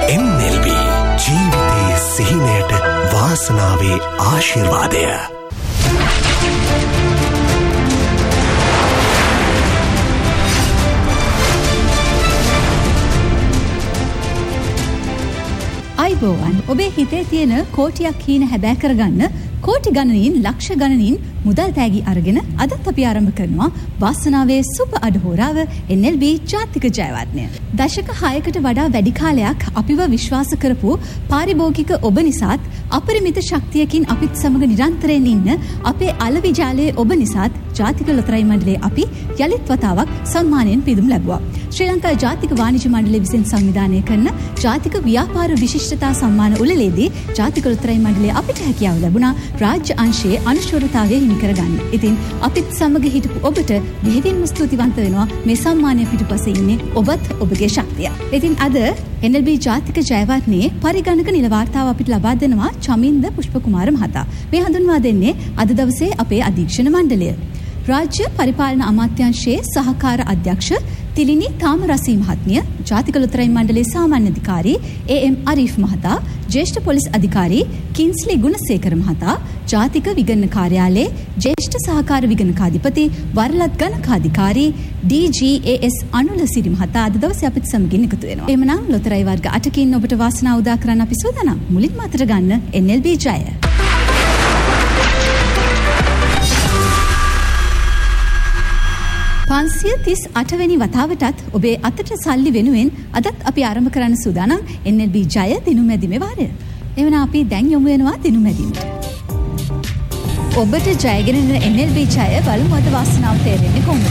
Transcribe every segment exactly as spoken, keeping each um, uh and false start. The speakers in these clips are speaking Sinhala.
එන් එල් බී ජීවිතයේ සිහිනයට වාසනාවේ ආශිර්වාදය. අයිබෝවන්, ඔබේ හිතේ තියෙන කෝටියක් හීන හැබෑ කරගන්න කෝටි ගණනින් ලක්ෂ ගණනින් මුදල් තෑගි අරගෙන අදත් අපි ආරම්භ කරනවා වාසනාවේ සුබ අඩහෝරාව එන් එල් බී ජාතික ජයවර්ධනය. දශක හයකට වඩා වැඩි කාලයක් අපිව විශ්වාස කරපු පාරිභෝගික ඔබ නිසාත් අපරිමිත ශක්තියකින් අපිත් සමග නිරන්තරයෙන් ඉන්න අපේ අලවි ජාලයේ ඔබ නිසාත් ජාතික ලොතරැයි මණ්ඩලයේ අපි යලිත් වතාවක් සම්මානයෙන් පිදුම් ලැබුවා. ශ්‍රී ලංකා ජාතික වාණිජ්‍ය මණ්ඩලය විසින් සංවිධානය කරන ජාතික ව්‍යාපාර විශිෂ්ටතා සම්මාන උළෙලේදී ජාතික ලොතරැයි මණ්ඩලය අපිට හැකියාව ලැබුණා රාජ්‍ය අංශයේ අනුශූරතාවය හිමි කරගන්න. ඉතින් අපිත් සමග හිටපු ඔබට බෙහෙවින්ම ස්තුතිවන්ත වෙනවා මේ සම්මානය පිටුපසේ ඉන්නේ ඔබත් ඔබගේ ශක්තිය. ඉතින් අද එන් එල් බී ජාතික ජයවර්ධනයේ පරිගණක නිල වාර්තාව අපිට ලබා දෙනවා චමින්ද පුෂ්පකුමාර මහතා. මේ හඳුන්වා දෙන්නේ අද දවසේ අපේ අධීක්ෂණ මණ්ඩලය. රාජ්‍ය පරිපාලන අමාත්‍යාංශයේ සහකාර අධ්‍යක්ෂ තිලිනි තාමරසී මහත්මිය, ජාතික ලොතරැයි මණ්ඩලයේ සාමාන්‍ය අධිකාරී ඒ එම් අරීෆ් මහතා, ජ්‍යෙෂ්ඨ පොලිස් අධිකාරී කින්ස්ලි ගුණසේකර මහතා, ජාතික විගණන කාර්යාලයේ ජ්‍යෙෂ්ඨ සහකාර විගණකාධිපති වරලත් ගණකාධිකාරී ඩී ජී ඒ එස් අනුලසිරි මහතා අද දවසේ අපිට සමගින් එකතු වෙනවා. එhmenan ලොතරැයි වර්ග අටකින් ඔබට වාසනාව උදා කරන්න අපි සූදානම්. මුලින්ම අතට ගන්න එන් එල් බී ජය. පන්සිය තිස් අට වෙනි වතාවටත් ඔබේ අතට සල්ලි වෙනුවෙන් අදත් අපි ආරම්භ කරන්න සූදානම් එන් එල් බී ජය දිනුමැදිමේ වාරය. එවනම් අපි දැන් යමු වෙනවා දිනුමැදිමට. ඔබට ජයගෙන එන එන් එල් බී ජය බලමු අද වාසනාව තේරෙන්නේ කොහොමද?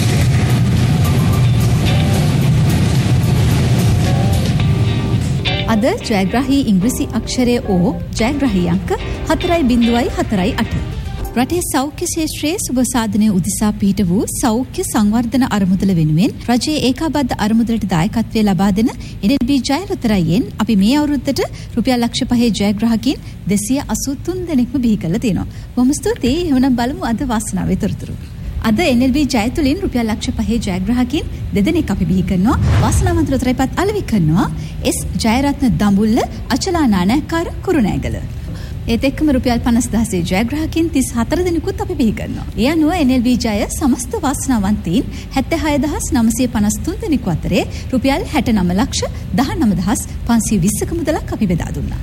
අද ජයග්‍රාහී ඉංග්‍රීසි අක්ෂරයේ O ජයග්‍රාහී අංක හතරයි බිංදුවයි හතරයි අට. රටේ සෞඛ්‍ය ශේෂ්ත්‍රයේ සුබ සාධනය උදෙසා පිහිට වූ සෞඛ්‍ය සංවර්ධන අරමුදල වෙනුවෙන් රජයේ ඒකාබද්ධ අරමුදලට දායකත්වය ලබා දෙන එන් එල් බී ජය ලොතරැයියෙන් අපි මේ අවුරුද්දට රුපියල් ලක්ෂ පහේ ජයග්‍රාහකයින් දෙසිය අසූ තුන් දෙනෙක්ම බිහි කරලා තියෙනවා. බොහොම ස්තුතියි. එහෙනම් බලමු අද වාසනාවේ තොරතුරු. අද එන් එල් බී ජය තුලින් රුපියල් ලක්ෂ පහේ ජයග්‍රාහකයින් දෙදෙනෙක් අපි බිහි කරනවා. වාසනාවන්ත ලොතරැයිපත් අලෙවි කරනවා එස් ජයරත්න දඹුල්ල, අචලා නානකාර කුරුණෑගල. ඒත් එක්කම රුපියල් පනස් දහසේ ජයග්‍රාහකයින් තිස් හතර දෙනෙකුත් අපි බිහි කරනවා. ඒ අනුව එන් එල් බී ජය සමස්ත වාසනාවන්තයින් හැත්තෑ හය දහස් නවසිය පනස් තුන් දෙනෙකු අතරේ රුපියල් හැට නව ලක්ෂ දහනව දහස් පන්සිය විස්සක මුදලක් අපි බෙදා දුන්නා.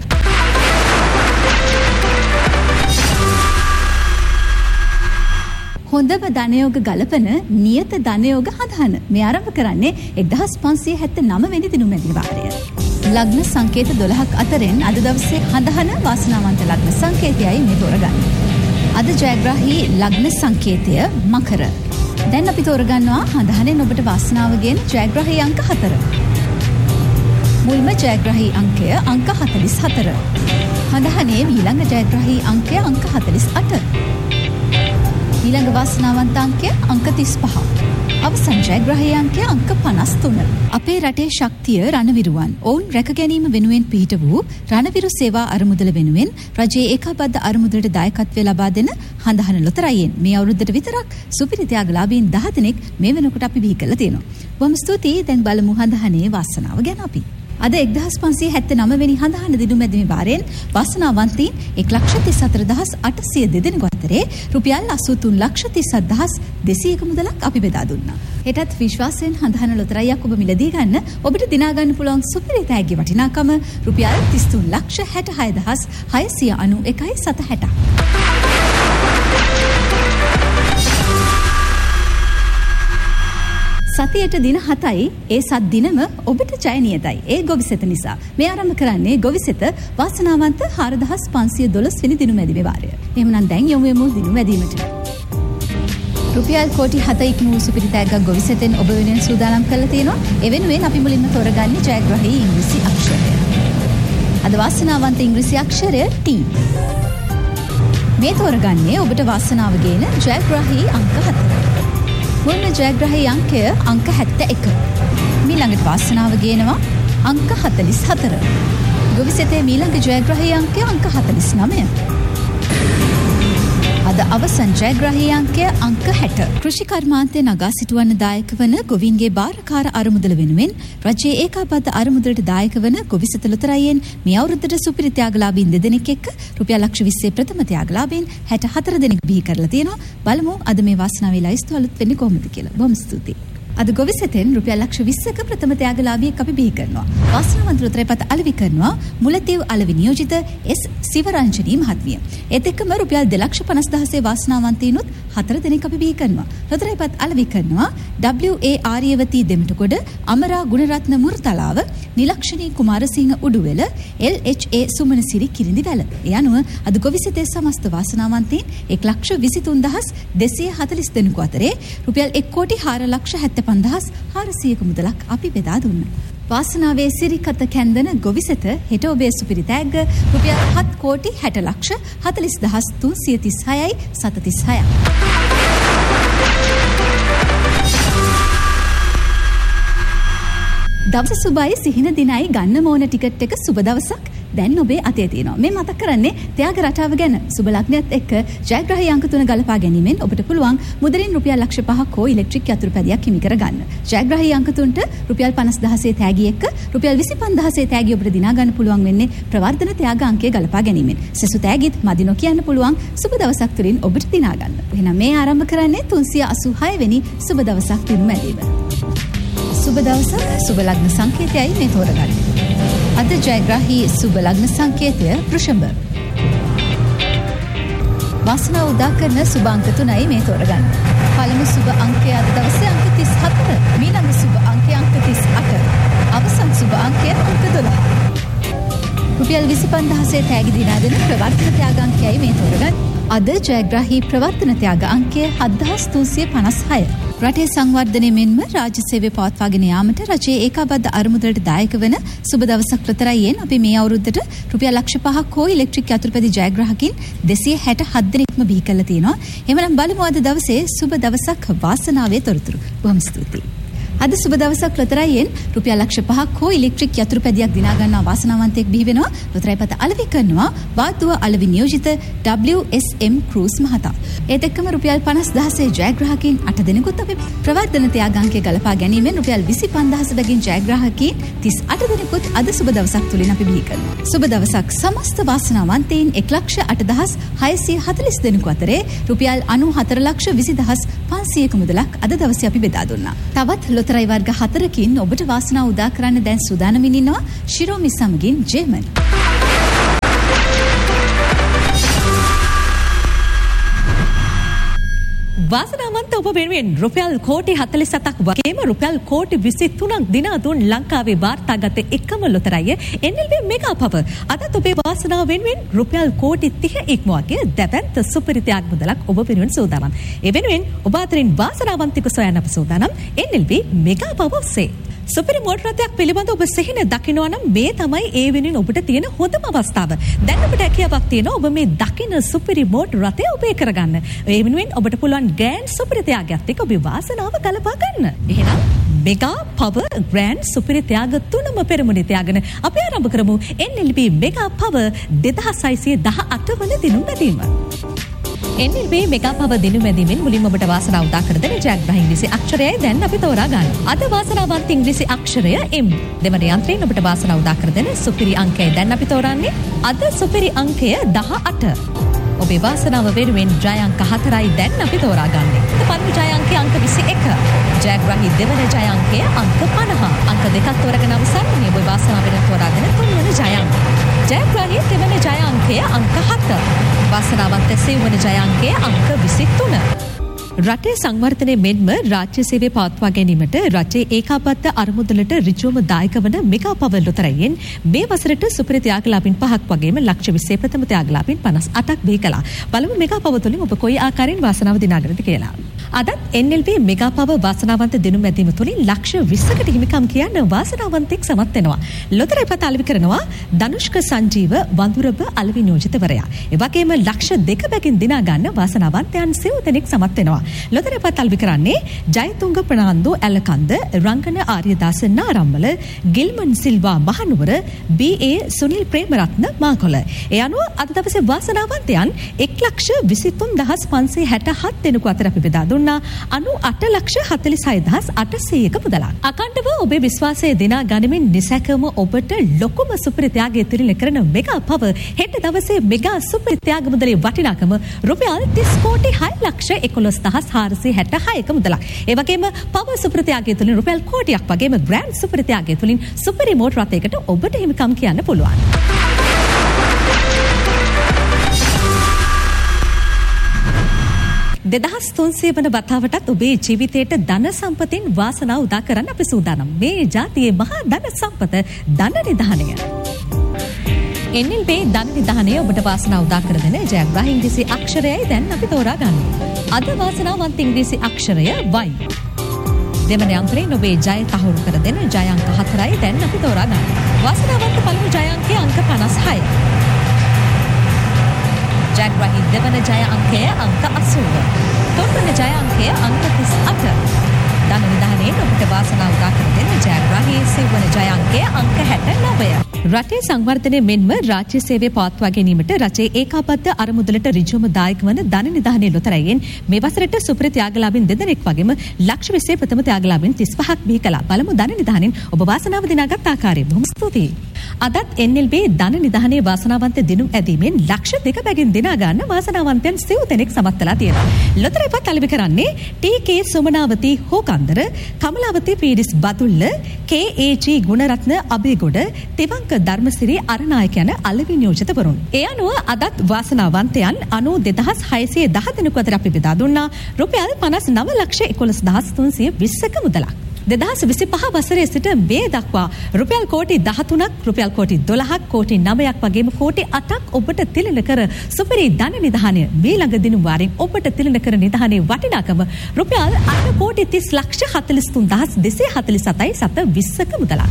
හොඳම ධනයෝග ගලපන නියත ධනයෝග හඳහන මේ ආරම්භ කරන්නේ එක්දහස් පන්සිය හැත්තෑ නව වෙනි දිනුමැදිරි වාරය. ලග්න සංකේත දොළහක් අතරින් අද දවසේ හඳහන වාසනාවන්ත ලග්න සංකේතයයි මේ තෝරගන්නේ. අද ජයග්‍රාහී ලග්න සංකේතය මකර. දැන් අපි තෝරගන්නවා හඳහනෙන් ඔබට වාසනාව ගෙන ජයග්‍රාහී අංක හතර. මුල්ම ජයග්‍රාහී අංකය අංක හතළිස් හතර. හඳහනේ ඊළඟ ජයග්‍රාහී අංකය අංක හතළිස් අට. ඊළඟ වාසනාවන්ත අංකය අංක තිස් පහ. අවසන් ජයග්‍රාහී අංකය අංක පනස් තුන. අපේ රටේ ශක්තිය රණවිරුවන් ඔවුන් රැක ගැනීම වෙනුවෙන් පිහිට වූ රණවිරු සේවා අරමුදල වෙනුවෙන් රජයේ ඒකාබද්ධ අරමුදලට දායකත්වය ලබා දෙන හඳහන ලොතරැයියෙන් මේ අවුරුද්දට විතරක් සුපිරි ත්‍යාගලාභීන් දහ දෙනෙක් මේ වෙනකොට අපි බිහි කරලා තියෙනවා. බොහොම ස්තුතියි. දැන් බලමු හඳහනේ වාසනාව ගැන අපි. අද එක්දහස් පන්සිය හැත්තෑ නව වෙනි හඳහන දිනුමැදිමේ වාරයෙන් වාසනාවන්තයින් එක් ලක්ෂ තිස් හතර දහස් අටසිය දෙදෙනෙකු අතරේ රුපියල් අසූ තුන් ලක්ෂ තිස් හත් දහස් දෙසියක මුදලක් අපි බෙදා දුන්නා. හෙටත් විශ්වාසයෙන් හඳහන ලොතරැයියක් ඔබ මිලදී ගන්න ඔබට දිනා ගන්න පුළුවන් සුපිරි තෑගි වටිනාකම රුපියල් තිස් තුන් ලක්ෂ හැට හය දහස් හයසිය අනූ එකයි සත හැටක්. සතියට දින හතයි ඒ සත් දිනම ඔබට ජය නියතයි. ඒ ගොවිසෙත නිසා මේ ආරම්භ කරන්නේ ගොවිසෙත වාසනාවන්ත හාරදහස් පන්සිය දොළොස් වෙනි දිනුමැදිමේ වාරය. එහෙමනම් දැන් යමු යමු දිනුමැදීමට. රුපියල් කෝටි හතයි කිනු සුපිරි තෑග්ගක් ගොවිසෙතෙන් ඔබ වෙනුවෙන් සූදානම් කරලා තියෙනවා. ඒ වෙනුවෙන් අපි මුලින්ම තෝරගන්නේ ජයග්‍රාහී ඉංග්‍රීසි අක්ෂරය. අද වාසනාවන්ත ඉංග්‍රීසි අක්ෂරය T. මේ තෝරගන්නේ ඔබට වාසනාව ගේන ජයග්‍රාහී අංක හතර. මුල්ම ජයග්‍රාහී අංකය අංක හැත්තෑ එක. මීළඟට වාසනාව ගේනවා අංක හතළිස් හතර. ගොවිසෙතේ මීළඟ ජයග්‍රාහී අංකය අංක හතළිස් නවය. අද අවසන් ජයග්‍රාහී අංකය අංක හැට. කෘෂි කර්මාන්තය නගා සිටුවන දායක වන ගොවීන්ගේ භාරකාර අරමුදල වෙනුවෙන් රජයේ ඒකාබද්ධ අරමුදලට දායක වන ගොවිසත ලොතරැයියෙන් මේ අවුරුද්දට සුපිරි ත්‍යාගලාභීන් දෙදෙනෙක් එක්ක රුපියල් ලක්ෂ විස්සේ ප්‍රථම ත්‍යාගලාභීන් හැට හතර දෙනෙක් බිහි කරලා තියෙනවා. බලමු අද මේ වාසනාවේ ලයිස්තු අලුත් වෙන්නේ කොහොමද කියලා. බොහොම ස්තුතියි. අද ගොවිසතෙන් රුපියල් ලක්ෂ විස්සක ප්‍රථම ත්‍යාගලාභියෙක් අපි බිහි කරනවා. වාසනාවන්ත ලොතරැයිපත අලෙවි කරනවා මුලතිව් අලෙවි නියෝජිත එස් සිවරංජනී මහත්මිය. ඒත් එක්කම රුපියල් දෙලක්ෂ පනස් දහසේ වාසනාවන්තයිනුත් හතර දෙනෙක් අපි බිහි කරනවා. ලොතරැයිපත් අලෙවි කරනවා ඩබ්ලිව් ඒ ආර්යවතී දෙමටකොඩ, අමරා ගුණරත්න මුර්තලාව, නිලක්ෂණී කුමාරසිංහ උඩුවෙල, එල් එච් ඒ සුමනසිරි කිරිඳිවැල. ඒ අනුව අද ගොවිසතේ සමස්ත වාසනාවන්තයින් එක් ලක්ෂ විසිතුන් දහස් දෙසිය හතළිස් දෙනෙකු අතරේ රුපියල් එක් කෝටි හාර ලක්ෂ හැත්තෑ පන්දහස් හාරසියක මුදලක් අපි බෙදා දුන්නා. වාසනාවේ සිරිකත කැන්දන ගොවිසත හෙට ඔබේ සුපිරි තෑග්ග රුපියල් හත් කෝටි හැට ලක්ෂ හතළිස් දහස් තුන්සිය තිස් හයයි සතතිස් හයයි. දවස සුබයි සිහින දිනයි ගන්න ඕන ටිකට් එක සුබ දවසක් දැන් ඔබේ අතේ තියෙනවා. මේ මතක් කරන්නේ ත්‍යාග රටාව ගැන. සුබ ලග්නයත් එක්ක ජයග්‍රාහී අංක තුන ගලපා ගැනීමෙන් ඔබට පුළුවන් මුදලින් රුපියල් ලක්ෂ පහක් හෝ ඉලෙක්ට්‍රික් යතුරුපැදියක් හිමි කර ගන්න. ජයග්‍රාහී අංක තුනට රුපියල් පනස් දහසේ තෑගි එක්ක රුපියල් විසි පන්දහසේ තෑගි ඔබට දිනා ගන්න පුළුවන් වෙන්නේ ප්‍රවර්ධන ත්‍යාග අංකය ගලපා ගැනීමෙන්. සෙසු තෑගිත් මදි නොකියන්න පුළුවන් සුබ දවසක් තුලින් ඔබට දිනා ගන්න. එහෙනම් මේ ආරම්භ කරන්නේ තුන්සිය අසූ හය වෙනි සුබ දවසක් දිනු මැදීම. සුබ දවසක් සුබ ලග්න සංකේතයයි මේ තෝරගන්නේ. අද ජයග්‍රාහී සුබ ලග්න සංකේතය වෘෂභ. වාසනාව උදා කරන සුබ අංක තුනයි මේ තෝරගන්නේ. පළමු සුබ අංකය අද දවසේ අංක තිස් හතර, ඊළඟ සුබ අංකය අංක තිස් අට, අවසන් සුබ අංකය අංක දොළහ. රුපියල් විසි පන්දහසේ තෑගි දිනා දෙන ප්‍රවර්තන ත්‍යාග අංකයයි මේ තෝරගන්නේ. අද ජයග්‍රාහී ප්‍රවර්තන ත්‍යාග අංකය හත්දහස් තුන්සිය පනස් හය. රටේ සංවර්ධනය මෙන්ම රාජ්‍ය සේවය පවත්වාගෙන යාමට රජයේ ඒකාබද්ධ අරමුදලට දායක වන සුබ දවසක් ලොතරැයියෙන් අපි මේ අවුරුද්දට රුපියල් ලක්ෂ පහක් හෝ ඉලෙක්ට්‍රික් යතුරුපැදි ජයග්‍රාහකින් දෙසිය හැට හත් දෙනෙක්ම බිහි කරලා තියෙනවා. එහෙමනම් බලමු අද දවසේ සුබ දවසක් වාසනාවේ තොරතුරු. බොහොම ස්තුතියි. අද සුබ දවසක් ලොතරැයියෙන් රුපියල් ලක්ෂ පහක් හෝ ඉලෙක්ට්‍රික් යතුරුපැදියක් දිනා ගන්නා වාසනාවන්තයෙක් බිහි වෙනවා. ලොතරැයිපත අලෙවි කරනවා වාදුව අලෙවි නියෝජිත ඩබ්ලිව් එස් එම් ක්‍රූස් මහතා. ඒත් එක්කම රුපියල් පනස් දහසේ ජයග්‍රාහකීන් අට දෙනෙකුත් අපි ප්‍රවර්ධන ත්‍යාගාංකය ගලපා ගැනීමෙන් රුපියල් විසි පන්දහස බැගින් ජයග්‍රාහකීන් තිස් අට දෙනෙකුත් අද සුබ දවසක් තුලින් අපි බිහි කරනවා. සුබ දවසක් සමස්ත වාසනාවන්තයින් එක් ලක්ෂ අට දහස් හයසිය හතළිස් දෙනෙකු අතරේ රුපියල් අනූ හතර ලක්ෂ විසි දහස් පන්සියක මුදලක් අද දවසේ අපි බෙදා දුන්නා. තවත් ලොතරැයි වර්ග හතරකින් ඔබට වාසනාව උදා කරන්න දැන් සූදානමින් ඉන්නවා ශිරෝමි සමගින් ජේමන්. වාසනාවන්ත ඔබ වෙනුවෙන් රුපියල් කෝටි හතළිස් හතක් වගේම රුපියල් කෝටි විසි තුනක් දිනා දුන් ලංකාවේ වාර්තාගත එකම ලොතරැය එන් එල් වී මෙගා පව. අදත් ඔබේ වාසනාව වෙනුවෙන් රුපියල් කෝටි තිහ ඉක්මවාගේ දැවැන්ත සුපිරි ත්‍යාග මුදලක් ඔබ වෙනුවෙන් සූදානම්. ඒ වෙනුවෙන් ඔබ අතරින් වාසනාවන්තයෙකු සොයන්න අප සූදානම් එන් එල් වී මෙගා පව ඔස්සේ. සුපිරි මෝටර් රථයක් පිළිබඳ ඔබ සිහින දකිනවා නම් මේ තමයි ඒ වෙනුවෙන් ඔබට තියෙන හොඳම අවස්ථාව. දැන් ඔබට හැකියාවක් තියෙනවා ඔබ මේ දකින සුපිරි මෝටර් රථය ඔබේ කරගන්න. ඒ වෙනුවෙන් ඔබට පුළුවන් ග්‍රෑන්ඩ් සුපිරි ත්‍යාගයක් එක්ක ඔබේ වාසනාව ගලපා ගන්න. එහෙනම් මෙගා පව ග්‍රෑන්ඩ් සුපිරි ත්‍යාග තුනම පෙරමුණේ තියාගෙන අපි ආරම්භ කරමු එන් එල් වී මෙගා පව දෙදහස් හයසිය දහඅට වන දිනුම් මැදීම. එන් එල් වී මෙගා පව දිනුම් මැදීමෙන් මුලින්ම ඔබට වාසනාව උදා කර දෙන ජයග්‍රාහී ඉංග්‍රීසි අක්ෂරයයි දැන් අපි තෝරා ගන්න. අද වාසනාවන්ත ඉංග්‍රීසි අක්ෂරය එම්. දෙවන යන්ත්‍රයෙන් ඔබට වාසනාව උදා කර දෙන සුපිරි අංකයයි දැන් අපි තෝරන්නේ. අද සුපිරි අංකය දහඅට. ඔබේ වාසනාව වෙනුවෙන් ජය අංක හතරයි දැන් අපි තෝරා ගන්නේ. පළමු ජය අංකය අංක විසි එක. ජයග්‍රාහී දෙවන ජය අංකය අංක පනහ. අංක දෙකක් තෝරගෙන අවසන් මේ ඔබේ වාසනාව වෙනුවෙන් තෝරා දෙන තුන්වන ජය අංකය. ජයග්‍රාහී දෙවන ජය අංකය අංක හත. වාසනාවන්ත සෙවන ජය අංකය අංක විසි තුන. රටේ සංවර්ධනය මෙන්ම රාජ්‍ය සේවය පවත්වා ගැනීමට රජයේ ඒකාබද්ධ අරමුදලට ඍජුවම දායක වන මෙගා පව ලොතරැයියෙන් මේ වසරට සුපිරි ත්‍යාගලාභීන් පහක් වගේම ලක්ෂ විස්සේ ප්‍රථම ත්‍යාගලාභීන් පනස් අටක් බිහි කළා. බලමු මෙගා පව තුළින් ඔබ කොයි ආකාරයෙන් වාසනාව දිනාගන්නද කියලා. අදත් එන් එල් බී මෙගා පවර් වාසනාවන්ත දිනුම් ඇදීම තුළින් ලක්ෂ විස්සකට හිමිකම් කියන්න වාසනාවන්තෙක් සමත් වෙනවා. ලොතරැයි පත අලෙවි කරනවා ධනුෂ්ක සංජීව වඳුරබ අලෙවි නියෝජිතවරයා. ඒ වගේම ලක්ෂ දෙක බැගින් දිනා ගන්න වාසනාවන්තයන් සිව් දෙනෙක් සමත් වෙනවා. ලොතරැයි පත අලෙවි කරන්නේ ජයතුංග ප්‍රනාන්දු ඇලකන්ද, රංගන ආර්යදාස නාරම්මල, ගිල්මන් සිල්වා මහනුවර, බී ඒ සුනිල් ප්‍රේමරත්න මාකොළ. ඒ අනුව අද දවසේ වාසනාවන්තයන් එක් ලක්ෂ විසි තුන් දහස් පන්සිය හැට හත් දෙනෙකු අතර අපි බෙදා දුන්නා අනු අට ලක්ෂ හතළිස් හය දහස් අටසීයක මුදලක්. අකණ්ඩව ඔබේ විශ්වාසය දිනා ගනිමින් නිසැකම ඔබට ලොකුම සුපිරි ත්‍යාගය තිරිල කරන මෙගා පවර් හෙට දවසේ මෙගා සුපිරි ත්‍යාග මුදලේ වටිනාකම රුපියල් තිස් කෝටි හය ලක්ෂ එකොළොස් දහස් හාරසිය හැට හයක මුදලක්. ඒ වගේම පවර් සුපිරි ත්‍යාගය තුලින් රුපියල් කෝටියක් වගේම ග්‍රෑන්ඩ් සුපිරි ත්‍යාගය තුලින් සුපිරි මෝටර රථයකට ඔබට හිමිකම් කියන්න පුළුවන්. දෙදහස් තුන්සිය වන වතාවටත් ඔබේ ජීවිතයට ධන සම්පතින් වාසනාව උදා කරන්න අපි සූදානම්. මේ ජාතියේ මහා ධන සම්පත ධන නිධානය. එන් එල් බී ධන නිධානය ඔබට වාසනාව උදා කර දෙන ජයග්‍රාහී ඉංග්‍රීසි අක්ෂරයයි දැන් අපි තෝරා ගන්න. අද වාසනාවන්ත ඉංග්‍රීසි අක්ෂරය Y. දෙවන අංකයෙන් ඔබේ ජය තහවුරු කර දෙන ජය අංක හතරයි දැන් අපි තෝරා ගන්න. වාසනාවන්ත පළමු ජය අංකය අංක පනස් හය. ජයග්‍රාහී දෙවන ජය අංකය අංක අසූව. තුන්වන ජය අංකය අංක තිස් අට. ධන නිධානයෙන් ඔබට වාසනාව උදා කර දෙන ජයග්‍රාහී සිව්වන ජය අංකය අංක හැට නවය. රටේ සංවර්ධනය මෙන්ම රාජ්‍ය සේවය පවත්වා ගැනීමට රජයේ ඒකාබද්ධ අරමුදලට ඍජුවම දායක වන ධන නිධානයේ ලොතරැයියෙන් මේ වසරට සුපිරි ත්‍යාගලාභීන් දෙදෙනෙක් වගේම ලක්ෂ විස්සේ ප්‍රථම ත්‍යාගලාභීන් තිස් පහක් බිහි කළා. බලමු ධන නිධානයෙන් ඔබ වාසනාව දිනාගත් ආකාරය. බොහොම ස්තුතියි. අදත් එන් එල් බී ධන නිධානයේ වාසනාවන්ත දිනුම් ඇදීමෙන් ලක්ෂ දෙක බැගින් දිනා ගන්න වාසනාවන්තයන් සිව් දෙනෙක් සමත් වෙලා තියෙනවා. ලොතරැයි පත් අලෙවි කරන්නේ ටී කේ සුමනාවති හෝකන්දර, කමලාවති පීරිස් බතුල්ල, කේ ඒ ජී ගුණරත්න අබේගොඩ, තිවංක ධර්මසිරි අරනායක යන අලෙවි නියෝජිතවරුන්. ඒ අනුව අදත් වාසනාවන්තයන් අනු දෙදහස් හයසිය දහ දෙනෙකු අතර අපි බෙදා දුන්නා රුපියල් පනස් නව ලක්ෂ එකොළොස් දහස් තුන්සිය විස්සක මුදලක්. දෙදහස් විසිපහ වසරේ සිට මේ දක්වා රුපියල් කෝටි දහතුනක්, රුපියල් කෝටි දොළහක්, කෝටි නවයක් වගේම කෝටි අටක් ඔබට තිලන කර සුපිරි ධන නිධානය මේ ළඟ දිනුම් වාරෙන් ඔබට තිලන කර නිධානයේ වටිනාකම රුපියල් අට කෝටි තිස් ලක්ෂ හතළිස් තුන් දහස් දෙසිය හතළිස් හතයි සත විස්සක මුදලක්.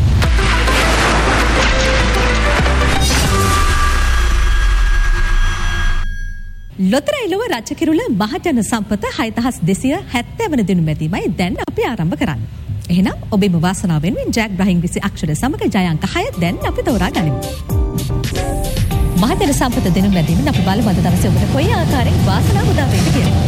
ලොතරැයි ලොව රජකිරුළ මහජන සම්පත හය දහස් දෙසිය හැත්තෑ වන දිනුම් ඇදීමයි දැන් අපි ආරම්භ කරන්නේ. එහෙනම් ඔබේම වාසනාව වෙනුවෙන් ජයග්‍රාහී ඉංග්‍රීසි අක්ෂර සමග ජය අංක හය දැන් අපි තෝරා ගනිමු. මහජන සම්පත දිනුම් ඇදීමෙන් අපි බලමු අද දවසේ ඔබට කොයි ආකාරයෙන් වාසනාව උදා වෙයිද කියලා.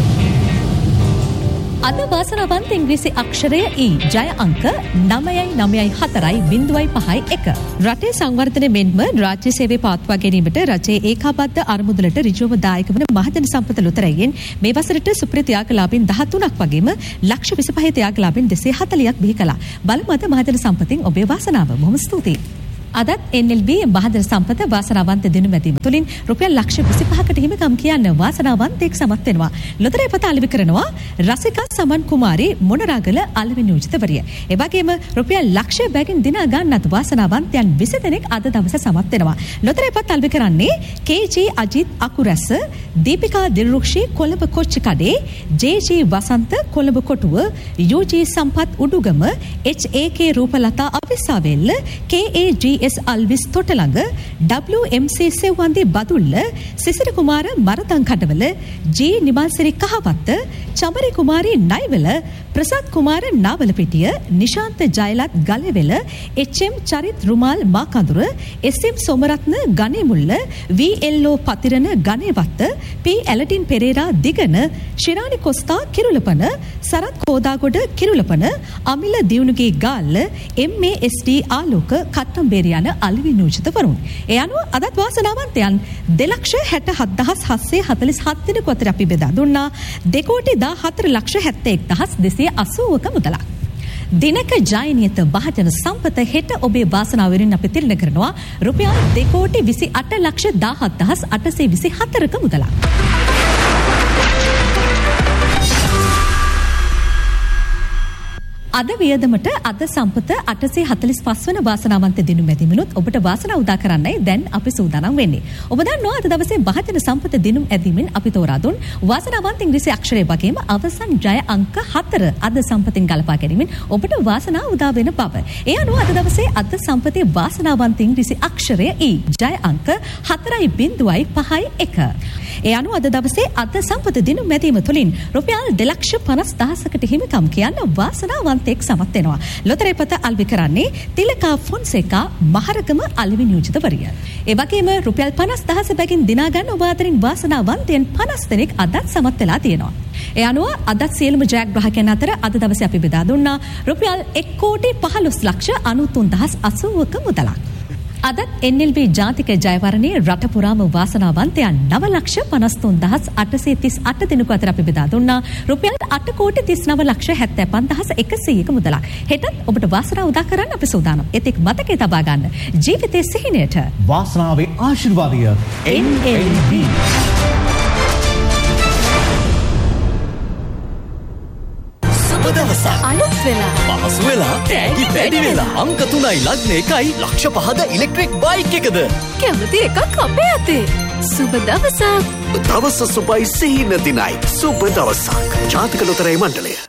අද වාසනාවන්ත ඉංග්‍රීසි අක්ෂරය E. ජය අංක නවයයි නවයයි හතරයි බිංදුවයි පහයි එක. රටේ සංවර්ධනය මෙන්ම රාජ්‍ය සේවය පවත්වා ගැනීමට රජයේ ඒකාබද්ධ අරමුදලට ඍජුවම දායක වන මහජන සම්පත ලොතරැයියෙන් මේ වසරට සුපිරි ත්‍යාගලාභීන් දහතුනක් වගේම ලක්ෂ විසිපහ ත්‍යාගලාභීන් දෙසිය හතළියක් බිහි කළා. බලමු අද මහජන සම්පතින් ඔබේ වාසනාව. බොහොම ස්තුතියි. අදත් එන් එල් බී මහජන සම්පත වාසනාවන්ත දිනුම් ඇදීම තුළින් රුපියල් ලක්ෂ විසිපහකට හිමිකම් කියන්න වාසනාවන්තයෙක් සමත් වෙනවා. ලොතරැයි පත අලෙවි කරනවා රසිකා සමන් කුමාරී මොනරාගල අලෙවි නියෝජිතවරිය. ඒ වගේම රුපියල් ලක්ෂ බැගින් දිනා ගන්නත් වාසනාවන්තයන් විසි දෙනෙක් අද දවසේ සමත් වෙනවා. ලොතරැයි පත අලෙවි කරන්නේ කේ G Ajith අකුරැස්ස, Deepika Dilrukshi Colombo Kochchikade, J G Wasantha Colombo Kotuwa, you G සම්පත් උඩුගම, එච් ඒ කේ රූපලතා අවිස්සාවෙල්ල, කේ ඒ ජී එස් අල්විස් තොටළඟ, ඩබ්ලිව් එම් සී සෙව්වන්දි බදුල්ල, සිසිර කුමාර මරතන් කඩවල, ජී නිමල්සිරි කහවත්ත, චමරි කුමාරි නයිවල, ප්‍රසත් කුමාර නාවලපිටිය, නිශාන්ත ජයලත් ගලෙවෙල, එච් එම් චරිත් රුමාල් මාකඳුර, එස් එම් සොමරත්න ගණේමුල්ල, වී එල් ඕ පතිරණ ගණේවත්ත, පී ඇලටින් පෙරේරා දිගන, ශිරානි කොස්තා කිරුලපන, සරත් කෝදාගොඩ කිරුලපන, අමිල දියුණුගේ ගාල්ල, එම් ඒ එස් ඩී ආලෝක කට්ටම්බේරිය යන අලෙවි නියෝජිතවරුන්. ඒ අනුව අදත් වාසනාවන්තයන් දෙලක්ෂ හැට හත් දහස් හත්සිය හතළිස් හත් දෙනෙකු අතර අපි බෙදා දුන්නා දෙකෝටි දාහතර ලක්ෂ හැත්තෑ එක් දහස් දෙසිය අසූවක මුදලක්. දිනක ජයනියත මහජන සම්පත හෙට ඔබේ වාසනාව වෙනුවෙන් අපි තිරණ කරනවා රුපියල් දෙකෝටි විසි අට ලක්ෂ දාහත් දහස් අටසිය විසි හතරක මුදලක්. අද වියදමට අද සම්පත අටසිය හතළිස් පහ වන වාසනාවන්ත දිනුම් ඇදීමනොත් ඔබට වාසනාව උදා කරන්නයි දැන් අපි සූදානම් වෙන්නේ. ඔබ දන්නවා අද දවසේ මහජන සම්පත දිනුම් ඇදීමෙන් අපි තෝරා දුන් වාසනාවන්ත ඉංග්‍රීසි අක්ෂරය වගේම අවසන් ජය අංක හතර අද සම්පතින් ගලපා ගැනීමෙන් ඔබට වාසනාව උදා වෙන බව. ඒ අනුව අද දවසේ අද සම්පතේ වාසනාවන්ත ඉංග්‍රීසි අක්ෂරය ඊ ජය අංක හතරයි බිංදුවයි පහයි එක. ඒ අනුව අද දවසේ අද සම්පත දිනුම් ඇදීම තුළින් රුපියල් දෙලක්ෂ පනස් දහසකට හිමිකම් කියන්න වාසනාවන්තයෙක් සමත් වෙනවා. ලොතරැයි පත අල්වි කරන්නේ තිලකා ෆොන්සේකා මහරගම අලෙවි නියෝජිතවරිය. ඒ වගේම රුපියල් පනස් දහස බැගින් දිනා ගන්න ඔබ අතරින් වාසනාවන්තයන් පනස් දෙනෙක් අදත් සමත් වෙලා තියෙනවා. ඒ අනුව අදත් සියලුම ජයග්‍රාහකයන් අතර අද දවසේ අපි බෙදා දුන්නා රුපියල් එක් කෝටි පහළොස් ලක්ෂ අනූතුන් දහස් අසූවක මුදලක්. අදත් එන් එල් බී ජාතික ජයවරණයේ රට පුරාම වාසනාවන්තයන් නව ලක්ෂ පනස් තුන් දහස් අටසිය තිස් අට දෙනෙකු අතර අපි බෙදා දුන්නා රුපියල් අට කෝටි තිස් නව ලක්ෂ හැත්තෑ පන් දහස් එකසීයක මුදලක්. හෙටත් ඔබට වාසනාව උදා කරන්න අපි සූදානම්. එතෙක් මතකයේ තබා ගන්න ජීවිතයේ සිහිනයට වාසනාවේ ආශිර්වාදය එන් එල් බී. අලුත් වෙලා පහසු වෙලා තෑගි වැඩි වෙලා අංක තුනයි ලග්න එකයි ලක්ෂ පහද ඉලෙක්ට්‍රික් බයික් එකද කැමති එකක් අපේ අතේ. සුබ දවසක්. දවස සුබයි සිහින දිනයි සුබ දවසක්. ජාතික ලොතරැයි මණ්ඩලය